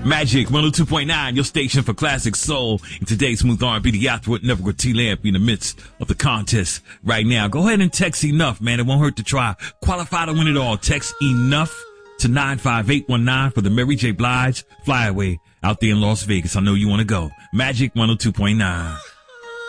Magic 102.9, your station for classic soul. In today's smooth R&B, the afterward never T-Lamp in the midst of the contest right now. Go ahead and text enough, man. It won't hurt to try. Qualify to win it all. Text enough to 95819 for the Mary J. Blige Flyaway out there in Las Vegas. I know you want to go. Magic 102.9.